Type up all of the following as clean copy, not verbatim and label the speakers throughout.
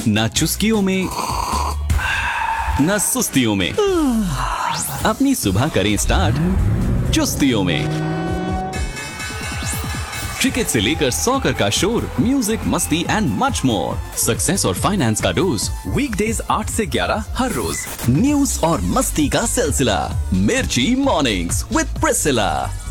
Speaker 1: ना चुस्कियों में, ना सुस्तियों में। अपनी सुबह करें स्टार्ट चुस्तियों में। क्रिकेट से लेकर सॉकर का शोर, म्यूजिक, मस्ती एंड मच मोर। सक्सेस और फाइनेंस का डोज वीकडेज 8 से 11 हर रोज। न्यूज और मस्ती का सिलसिला मिर्ची mornings with Priscilla.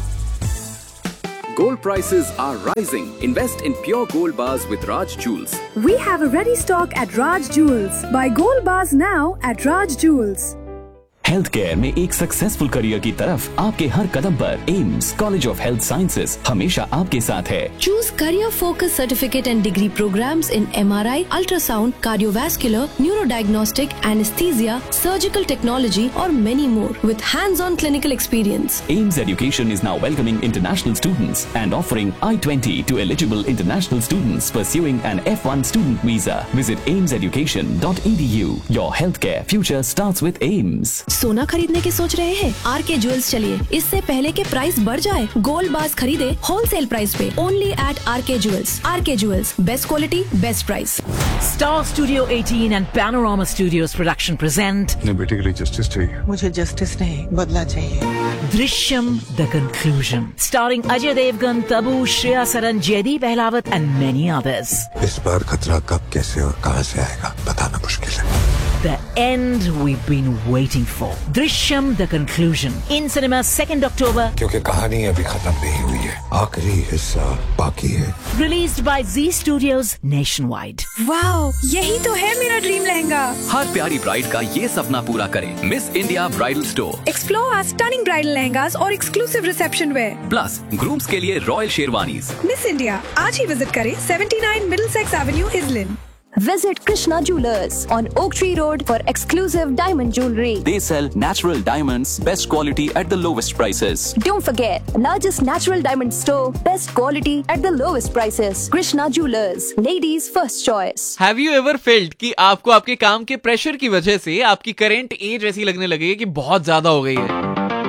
Speaker 2: Gold prices are rising. Invest in pure gold bars with Raj Jewels.
Speaker 3: We have a ready stock at Raj Jewels. Buy gold bars now at Raj Jewels.
Speaker 1: Health care में एक successful career की तरफ आपके हर कदम पर AIIMS college of health sciences हमेशा आपके साथ है।
Speaker 4: Choose career-focused certificate and degree programs in MRI, ultrasound, cardiovascular, neurodiagnostic, anesthesia, surgical technology, or many more with hands-on clinical experience.
Speaker 1: AIMS Education is now welcoming international students and offering I-20 to eligible international students pursuing an F1 student visa. Visit aimseducation.edu. Your healthcare future starts with AIMS.
Speaker 4: सोना खरीदने की सोच रहे हैं? RK Jewels चलिए, इससे पहले के प्राइस बढ़ जाए। गोल्ड बार्स खरीदे होलसेल प्राइस पे only eight RK Jewels. RK Jewels, best quality, best price.
Speaker 5: Star Studio 18 and Panorama Studios production present
Speaker 6: अपने बेटे के लिए जस्टिस चाहिए।
Speaker 7: मुझे जस्टिस नहीं, बदला चाहिए।
Speaker 5: Drishyam The Conclusion, starring Ajay Devgan, Tabu, Shreya Saran, Jaideep Ahlawat and many others.
Speaker 6: इस बार खतरा कब, कैसे और कहां से आएगा बताना मुश्किल है।
Speaker 5: The end we've been waiting for. Drishyam The Conclusion in cinema 2nd October.
Speaker 6: क्योंकि कहानी अभी खत्म नहीं हुई है, आखिरी हिस्सा बाकी है।
Speaker 5: Released by Z Studios nationwide.
Speaker 3: Wow, यही तो है मेरा ड्रीम लहंगा।
Speaker 2: हर प्यारी ब्राइड का ये सपना पूरा करें। Miss India bridal store.
Speaker 3: Explore our stunning bridal lehengas और exclusive reception wear.
Speaker 2: Plus grooms के लिए रॉयल शेरवानीज।
Speaker 3: Miss India, आज ही विजिट करें 79 Middlesex Avenue, Islin.
Speaker 8: Visit Krishna Jewelers on Oak Tree Road for exclusive diamond jewelry.
Speaker 1: They sell natural diamonds, best quality at the lowest prices.
Speaker 8: Don't forget, largest natural diamond store, best quality at the lowest prices. Krishna Jewelers, ladies' first choice.
Speaker 9: Have you ever felt कि आपको आपके काम के pressure की वजह से आपकी current as ऐसी लगने लगे कि बहुत ज्यादा हो गई है?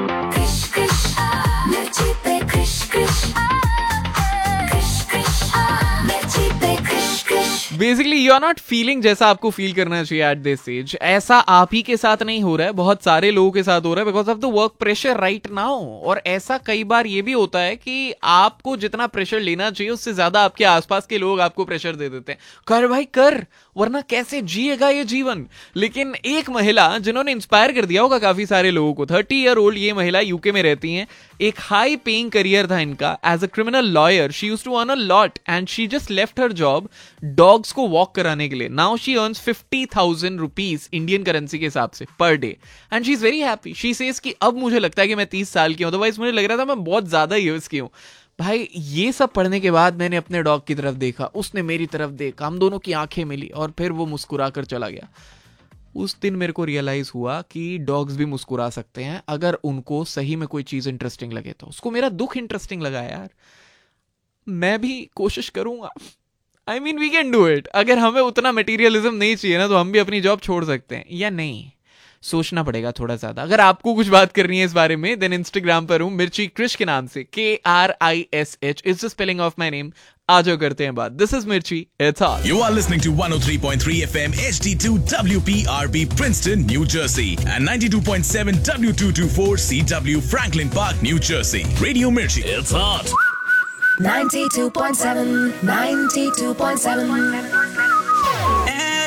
Speaker 9: Basically you are not feeling जैसा आपको फील करना चाहिए एट दिस एज। ऐसा आप ही के साथ नहीं हो रहा है, बहुत सारे लोगों के साथ हो रहा है because of the work pressure right now. और ऐसा कई बार ये भी होता है कि आपको जितना प्रेशर लेना चाहिए उससे ज्यादा आपके आसपास के लोग आपको प्रेशर दे देते हैं। कर भाई कर, वरना कैसे जिएगा ये जीवन। लेकिन एक महिला जिन्होंने इंस्पायर कर दिया होगा काफी सारे लोगों को, 30 ईयर ओल्ड ये महिला यूके में रहती हैं। एक हाई पेइंग करियर था इनका as a criminal lawyer. She used to earn a lot and she just left her job dogs को वॉक कराने के लिए। Now she earns 50,000 rupees Indian currency के हिसाब से per day and she is very happy. She says कि अब मुझे लगता है कि मैं 30 साल की हूं, अदरवाइज मुझे लग रहा था मैं बहुत ज्यादा ईयर्स की हूं। भाई ये सब पढ़ने के बाद मैंने अपने डॉग की तरफ देखा, उसने मेरी तरफ देखा, हम दोनों की आंखें मिली और फिर वो मुस्कुरा कर चला गया। उस दिन मेरे को रियलाइज हुआ कि डॉग्स भी मुस्कुरा सकते हैं अगर उनको सही में कोई चीज इंटरेस्टिंग लगे तो। उसको मेरा दुख इंटरेस्टिंग लगा यार। मैं भी कोशिश करूंगा। I mean, we can do it. अगर हमें उतना मटेरियलिज्म नहीं चाहिए ना तो हम भी अपनी जॉब छोड़ सकते हैं, या नहीं सोचना पड़ेगा थोड़ा ज्यादा। अगर आपको कुछ बात करनी है इस बारे में देन इंस्टाग्राम पर हूं मिर्ची क्रिश के नाम से, KRISH is the spelling of my name. आ जाओ करते हैं बात। दिस इज मिर्ची, it's all.
Speaker 10: You are listening to 103.3 FM HD2 WPRB Princeton, New Jersey and 92.7 W224 CW Franklin Park, New Jersey. Radio Mirchi, it's hot.
Speaker 4: 92.7 92.7